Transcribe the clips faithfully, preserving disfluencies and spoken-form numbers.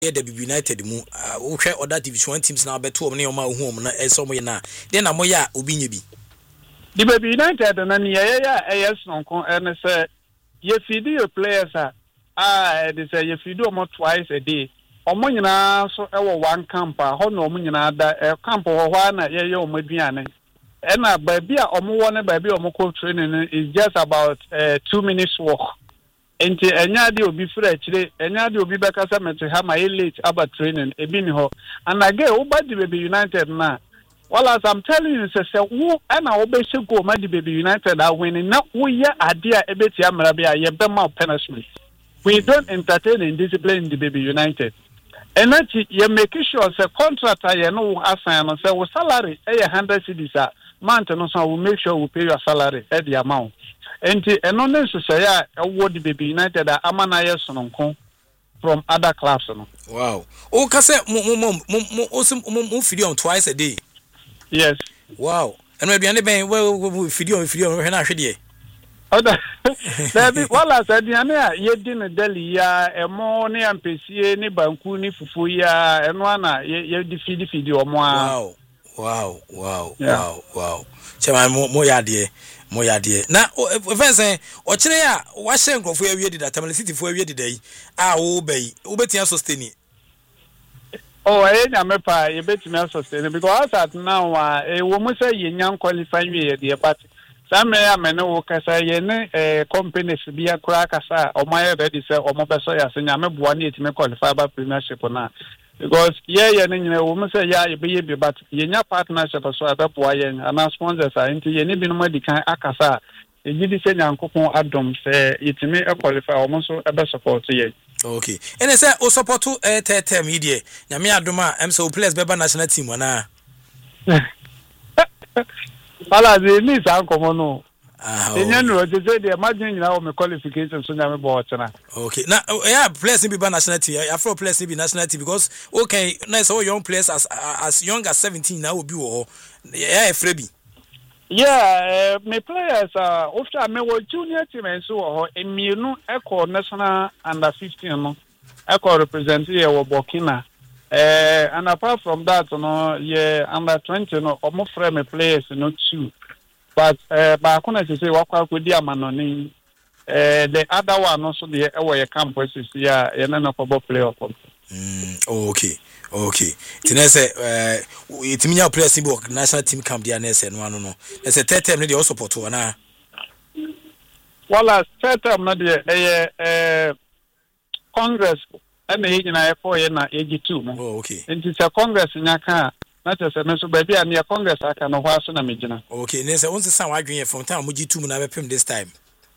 the United mu wo hwe other division one teams na beto om na yoma hu na eso mo ye na de na mo ya obi nye bi the baby United na ne ya ya yes nko ene say ye feed your players ah ah they say ye feed them twice a day omo nyina so e wo one camp ah ho na omo nyina da e camp ho ho na ye ye omo duane ena baby a omo wo ne baby omo co training is just about uh, two minutes walk. Enti enya de obi frɛ chire enya de obi beka sa mete ha ma late about training e bi ni ho and again wo ba di baby United na well as I'm telling you say wo na wo be se go ma di baby United a win na wo ye ade a e beti amra be a ye be ma punishment. We don't entertain indiscipline in the baby United and that you make sure say contract ye no assign no say wo salary e one hundred cedis a month no so we make sure we pay your salary at the amount. Enti eno ne nsese ya ewo di baby United a amana ye sononko from other clubs no. Wow. O ka say mo mo mo mo mo mo feed on twice a day. Yes. Wow. Eno aduane ben we feed on feed on we na hwede e. Oda. There be wala say aduane a ye di ne deli ya emo ne ampesie ne banku ne fufu ya eno ana ye di feed feed omo a. Wow. Wow. Wow. Yeah. Wow. Wow. Chema mo mo ya de mo ya de na offense o kire ya wa hye nkrofo ya wie di data Tamale City fo ya wie di dai a wo bai wo betia sustain. Oh eh nya me pa ye betia sustain because at now eh wo mo say ye nyan qualify wie ye de but some ya me no wo kasa ye ne eh companies bi akura kasa o my ready say o mo be so ya se nya me boa na etime qualify ba premiership na because yeah yeah nyina wo mo say ya ye be ye be but ye nya partnership so abepoa ye ana sponsors a nti ye ne bi no ma di kan akasa e gidi se nyankopon adom se yetime e qualify o mo so e be support ye. Okay ene say o support eh term here nyame adom a em say o players be ba national team wana ala ze ni sa komo no. Ah, enya no je say the imagine nyina o me qualification so nyame bo otena. Okay now yeah players be national team afro players be national team because okay nice all young players as as young as seventeen now will be wo yeah frebi. Yeah, uh, me players uh after me wo junior team so wo emienu eko national under fifteen no eko represent here wo Burkina. Uh, and apart from that, you know, yeah, under twenty, you know, almost frame me players, you know, two. But uh, but I couldn't say what could be a manoni. Uh, the other one also the away campus is yeah, you know, for both player. Mm, okay, okay. Tinese, uh, it's me now players in book national team camp the N S and one no. There's a third time they also support one na. Well, as third time not the uh Congress. And the na four year na eighty-two mo. Oh, okay. And it's a Congress nyaka na tese me so baby a near Congress aka no hwa so na megina. Okay, nese won se san wadwen from time mo gitu mu na bepem this time.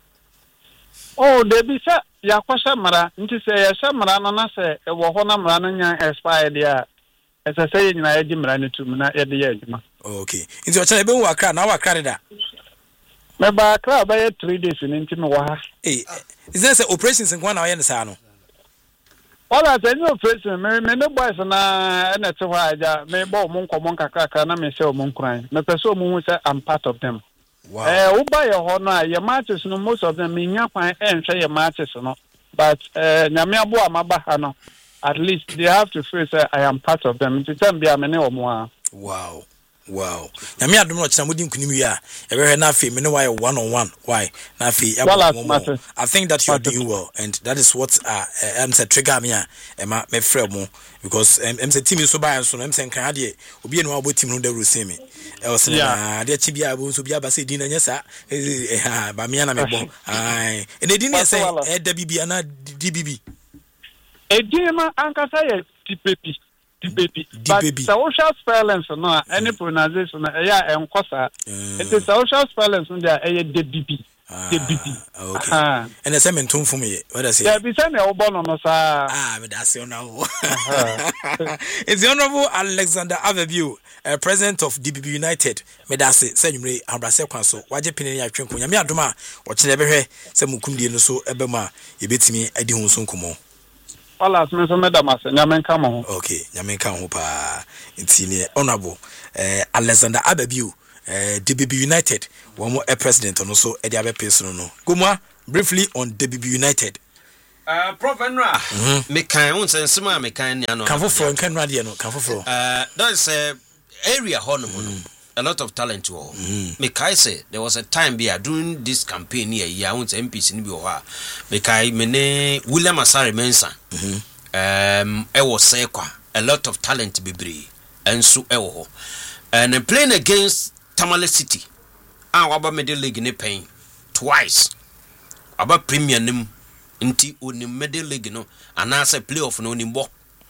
Oh, they be say ya kwasha mara, nti se ya sha mara no na se e wo ho na mara no nya expire dia. Ese se nyina ya gi mara no tum na ye de ya adwuma. Okay. Nti o chana ebe wo akra na wo akra da. Me ba akra ba ye three days ni nti me wo ha. Eh, is there say operations in kwa na wo ye nsa no? All I tell you, President, me me no boys na na te hwa aja me bo mo nkomo kakaka na me se o mo nkran me pese o mo say I'm part of them. Wow. Eh wo ba ye ho no a ye matches no most of them me nya kwan e nhwe ye matches no but eh nyame abo amaba ha no at least they have to feel say I am part of them. It's time bia me ne o mo a. Wow. Wow. Nyame adom no china mudi nkunim wi a e be na afi me no why one on one why na afi I think that you are doing well and that is what uh am say trigger me a e ma me frɛ mo because em say team so buy so no em say kan ade obi enu abo team no da ruse me e o say na ade chi bia bo so bia ba say din na nya sa e ha ba me na me bon ai e ne din na say e da bibia na D B B e din ma ankasa ye tipepi baby but social spellings no any pronunciation yeah enkosa it is social spellings no there eh D B B D B B okay and the same ntum fum ye what does say yeah be say na obo no no sa ah me da say na wo it's the Honorable Alexander Avebu uh, president of D B B United me da say say nwure abrase kwan so waje pinini atwenko nyame adoma wo kire be hwe say mukumdie no so ebe ma ye betimi adi hu so nkomo. All as me so madam as nyame nka mo. Okay, nyame nka ho pa. Intini Honorable eh Alexander Avebu eh D B B United one more president no so e dia be person no. Go more briefly on D B B United. Uh, Prof Enra, me can once and some me can no. Can for and can radio no can for. Uh, that's a area honeymoon. A lot of talent to all. Me kai say there was a time be doing this campaign here. Yeah, once M Ps in Bioha. Me kai mene William Asare Mensa. Um, I was say kwa a lot of talent be brave and so ewo. And playing against Tamale City. Ah, waba middle league in pain twice. Aba premier nim. Inti uni middle league no and as a playoff no nimbo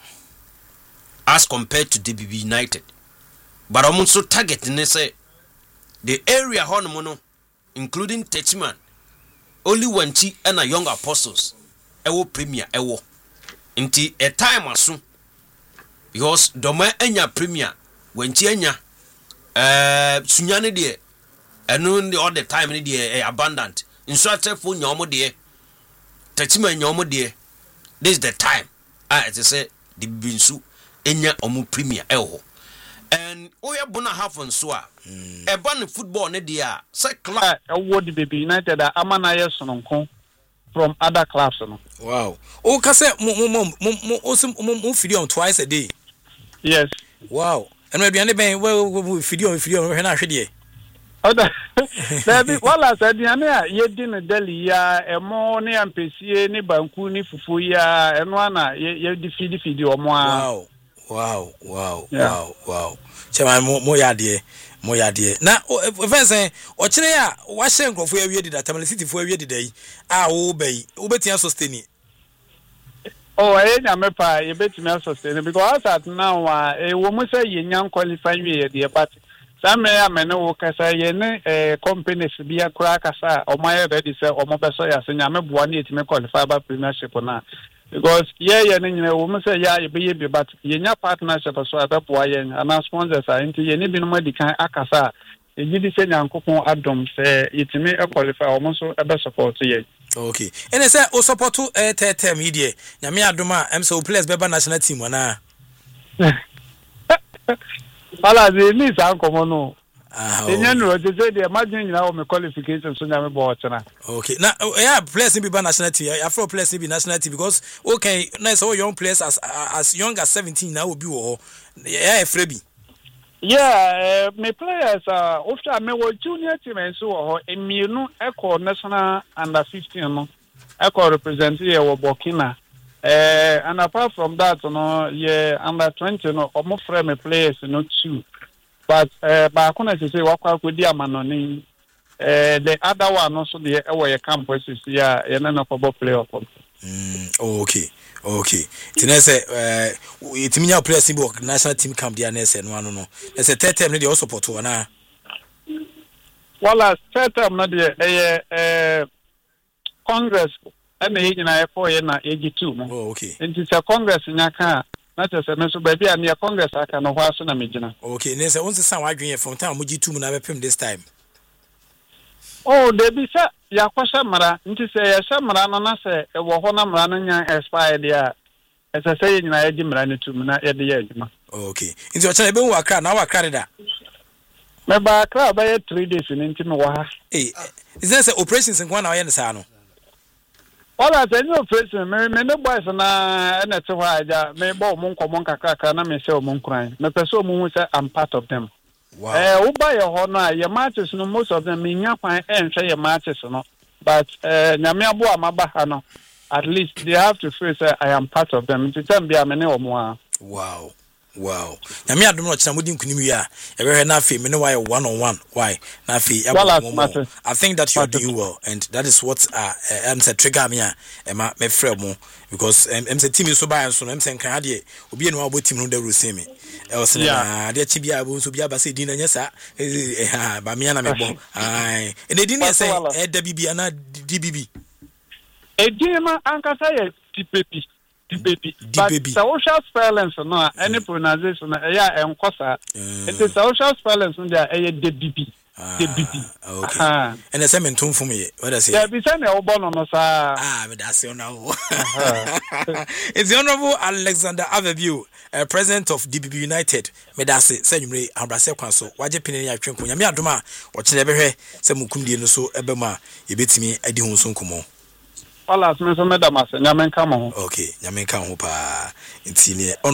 as compared to D B B United. But I'm also targeting say the area honomono, including Techman, only one chi and a young apostles, ewo premier ewo. Inti a time asu because doma enya premier when chi enya uh sunyane de enu the all the time ni de abundant instructed for nyomo de Techman nyomo de this is the time ah it say the binsu enya omu premier ewo. And we are bona half on so a ban football ne dia say club award B B United amana sononko from other clubs no. Wow. O ka say mo mo mo mo mo fidi on twice a day. Yes. Wow. And we aduane ben we fidi on fidi on we na hwede e. Oda. Dabi wala say aduane a ye di no deli ya emo ne ampesie ne banku ne fufu ya eno ana ye di fidi fidi omo a. Wow. Wow, wow, yeah. wow, wow. Chema mo mo yade, mo yade. Na if say o kire ya wa hye nkrofo awie di that Tamale City fo awie di dai. Ah wo bai. Wo betia sustain. Oh, eh nya me pa ye betia sustain because at now eh wo mo say ye nyan qualify we ye but some ya me no wo kasa ye ne eh companies bi akura kasa o ma ye ready say o mo be so ya se nya me boa na etime qualify ba premiership na. Because yeah, yeah, you woman say yeah, you be but you nya partnership so abepoa yen and sponsors are into ye ni bi no madi kan akasa e gidi se nyankopon adom say yetime e qualify o mo so e be support ye. Okay. And say o support eh term media nyame adom a em say o players be ba national team wana. Ala ze ni sa nkomo no. Ah. Enya no je say the imagine na o me qualification so nyame bo ochena. Okay. Now yeah, players be national team. I feel players be national team because okay, nice all young players as as young as seventeen now will be or yeah, Frebi. Yeah, uh, me players uh after me wo junior team and so ho emienu e national under fifteen no. E ko represent here wo Burkina. Uh, and apart from that, you know, yeah, under twenty no omo frame me players no two. But uh ba kuna say wakwa ko di amanoni eh the other one also the our campus is yeah you know no football player. Mm oh, okay. Okay. Tina say eh itiminya players in national team camp dia na say no no no. Say third term they also support na. Well, third term na the eh eh Congress and the na four year na eighty-two. Oh okay. And it's a Congress nyaka na tese me so baby a near Congress aka no hwa so na megina. Okay, ne say once san wadwen from time mugi two mu na bepem this time. Oh, they be say ya kwasha mara nti say ya sha mara no na say e wo ho na mara no nya expire dia. E say say nyina ya gi mara ne two mu na ye de ya adwuma. Okay. Nti o chana be wo akra na wa akra da. Me ba akra ba ye three days ni nti me wo ha. Eh, is there say operations in kwana wa ye ne sa no? Wala tell you person me me no boys na na te hwa aja me bo mo nkomo nkakaka na me se o mo nkran me pese o mo say I'm part of them. Wow. Eh wo ba ye ho no a ye matches no most of them me nya kwan enhwe ye matches no but eh nyame abo amaba ha no at least they have to feel say I am part of them. It's time bia me ne o mo a. Wow. Wow. Nyame adom no china modi nkunim wi a e be na afi me ne why one on one why na afi I think that you are doing well and that is what uh am say trigger me a e ma me frɛ mo because am say team so buy so no am say kan ade obi enu abo team no da rose me e was na ade chi bia abo so bia ba say di na nya sa eh ha ba me na me bon ai e de di na say e da bibia na D B B e di ma ankasa ye tipepi the baby, but social spellings no any pronunciation yeah enkosa it is social spellings no there eh the baby the baby okay and the same entum for me what I say yeah be say na obo no no sa ah me da say now it's the Honorable Alexander Avebu uh, president of D B B United me da say say nwumre abrase kwan so waje pinini atwenko nyame adoma wo kire be hwe say mukumdie no so ebe ma ye betimi adi hu so nkomo Wallace me so me da mas nyame nka mo. Okay, nyame nka ho pa. Nti ne